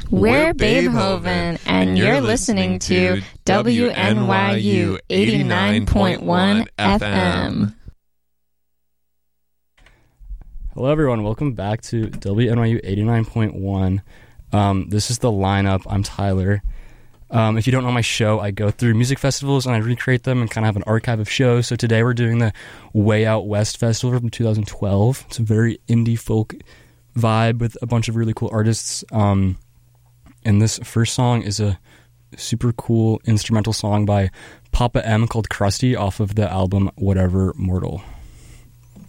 We're Babehoven, and you're listening to WNYU 89.1 FM. Hello, everyone. Welcome back to WNYU 89.1. This is the lineup. I'm Tyler. If you don't know my show, I go through music festivals and I recreate them and kind of have an archive of shows. So today we're doing the Way Out West Festival from 2012. It's a very indie folk vibe with a bunch of really cool artists. And this first song is a super cool instrumental song by Papa M called Krusty off of the album Whatever Mortal.